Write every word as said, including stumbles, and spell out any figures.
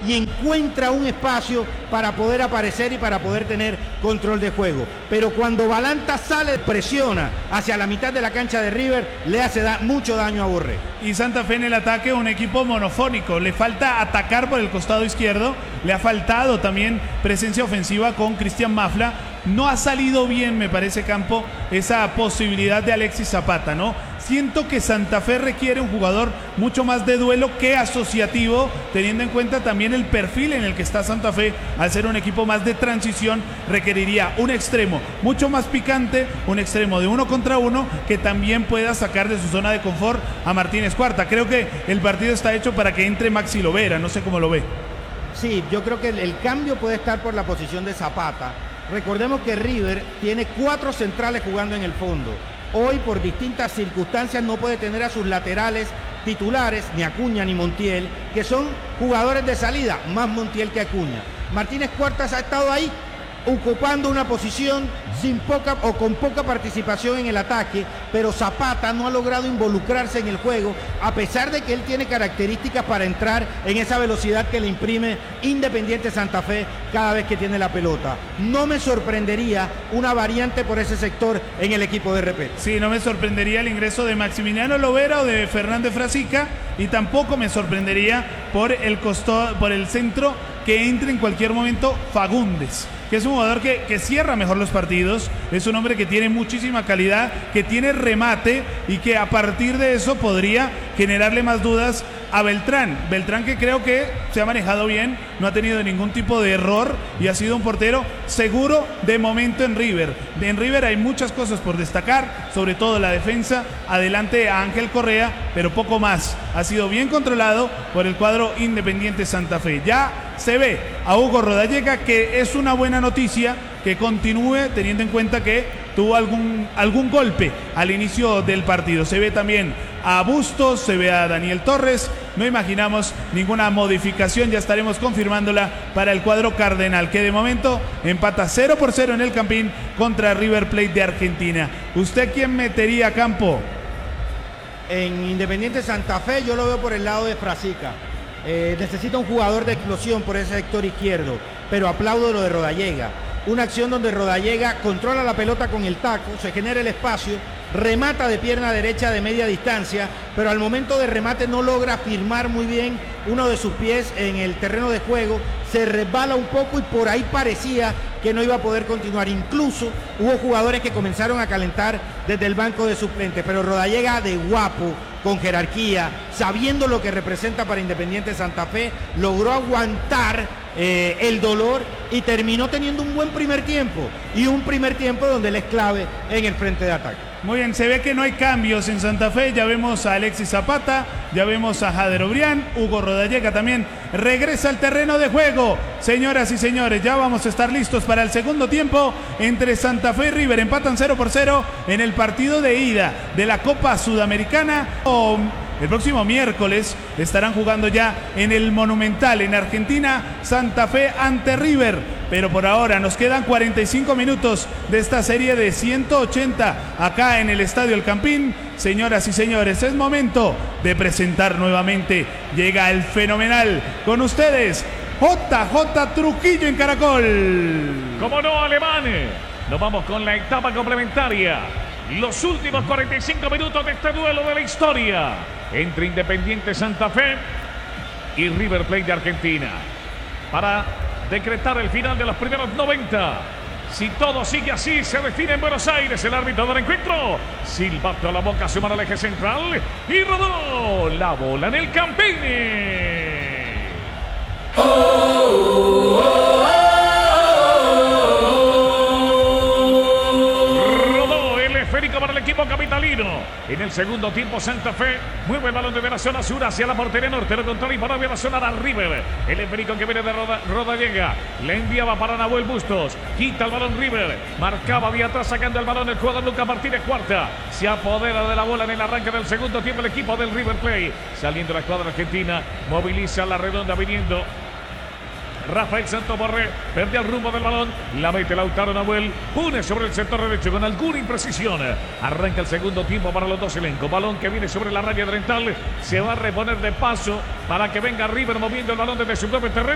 y encuentra un espacio para poder aparecer y para poder tener control de juego. Pero cuando Balanta sale, presiona hacia la mitad de la cancha de River, le hace da mucho daño a Borré. Y Santa Fe en el ataque, un equipo monofónico. Le falta atacar por el costado izquierdo. Le ha faltado también presencia ofensiva con Cristian Mafla. No ha salido bien, me parece, Campo, esa posibilidad de Alexis Zapata, ¿no? Siento que Santa Fe requiere un jugador mucho más de duelo que asociativo, teniendo en cuenta también el perfil en el que está Santa Fe. Al ser un equipo más de transición, requeriría un extremo mucho más picante, un extremo de uno contra uno, que también pueda sacar de su zona de confort a Martínez Cuarta. Creo que el partido está hecho para que entre Maxi Lovera, no sé cómo lo ve. Sí, yo creo que el, el cambio puede estar por la posición de Zapata. Recordemos que River tiene cuatro centrales jugando en el fondo. Hoy, por distintas circunstancias, no puede tener a sus laterales titulares, ni Acuña ni Montiel, que son jugadores de salida, más Montiel que Acuña. Martínez Cuartas ha estado ahí ocupando una posición sin poca o con poca participación en el ataque, pero Zapata no ha logrado involucrarse en el juego, a pesar de que él tiene características para entrar en esa velocidad que le imprime Independiente Santa Fe cada vez que tiene la pelota. No me sorprendería una variante por ese sector en el equipo de Repete. Sí, no me sorprendería el ingreso de Maximiliano Lovera o de Fernández Frasica, y tampoco me sorprendería por el costado, por el centro, que entre en cualquier momento Fagundes, que es un jugador que, que cierra mejor los partidos, es un hombre que tiene muchísima calidad, que tiene remate y que a partir de eso podría generarle más dudas a Beltrán. Beltrán, que creo que se ha manejado bien, no ha tenido ningún tipo de error y ha sido un portero seguro de momento en River. En River hay muchas cosas por destacar, sobre todo la defensa, adelante a Ángel Correa, pero poco más. Ha sido bien controlado por el cuadro Independiente Santa Fe. Ya se ve a Hugo Rodallega, que es una buena noticia que continúe, teniendo en cuenta que tuvo algún, algún golpe al inicio del partido. Se ve también a Bustos, se ve a Daniel Torres. No imaginamos ninguna modificación, ya estaremos confirmándola para el cuadro cardenal, que de momento empata cero por cero en el Campín contra River Plate de Argentina. ¿Usted quién metería, Campo? En Independiente Santa Fe yo lo veo por el lado de Frasica. Eh, necesita un jugador de explosión por ese sector izquierdo, pero aplaudo lo de Rodallega. Una acción donde Rodallega controla la pelota con el taco, se genera el espacio, remata de pierna derecha de media distancia, pero al momento de remate no logra firmar muy bien uno de sus pies en el terreno de juego, se resbala un poco y por ahí parecía que no iba a poder continuar. Incluso hubo jugadores que comenzaron a calentar desde el banco de suplentes, pero Rodallega, de guapo, con jerarquía, sabiendo lo que representa para Independiente Santa Fe, logró aguantar eh, el dolor y terminó teniendo un buen primer tiempo, y un primer tiempo donde él es clave en el frente de ataque. Muy bien, se ve que no hay cambios en Santa Fe. Ya vemos a Alexis Zapata, ya vemos a Jader Obrián, Hugo Rodallega también regresa al terreno de juego. Señoras y señores, ya vamos a estar listos para el segundo tiempo entre Santa Fe y River. Empatan cero por cero en el partido de ida de la Copa Sudamericana. El próximo miércoles estarán jugando ya en el Monumental en Argentina, Santa Fe ante River. Pero por ahora nos quedan cuarenta y cinco minutos de esta serie de ciento ochenta acá en el Estadio El Campín. Señoras y señores, es momento de presentar nuevamente. Llega el fenomenal con ustedes, J J Trujillo en Caracol. Como no, Alemán. Nos vamos con la etapa complementaria. Los últimos cuarenta y cinco minutos de este duelo de la historia entre Independiente Santa Fe y River Plate de Argentina, para decretar el final de los primeros noventa. Si todo sigue así, se define en Buenos Aires el árbitro del encuentro. Silbato a la boca, suma al eje central y rodó la bola en el Campín. Oh, oh, oh. Para el equipo capitalino. En el segundo tiempo, Santa Fe mueve el balón desde la zona sur hacia la portería norte. Lo contrario, para la zona a River. El esférico que viene de Roda, Rodallega le enviaba para Nahuel Bustos. Quita el balón River. Marcaba vía atrás, sacando el balón el jugador Lucas Martínez Cuarta. Se apodera de la bola en el arranque del segundo tiempo el equipo del River Plate. Saliendo la escuadra argentina, moviliza la redonda viniendo Rafael Santos Borré, perde el rumbo del balón, la mete Lautaro Nahuel, pone sobre el sector derecho con alguna imprecisión. Arranca el segundo tiempo para los dos elencos. Balón que viene sobre la raya oriental, se va a reponer de paso para que venga River moviendo el balón desde su propio terreno.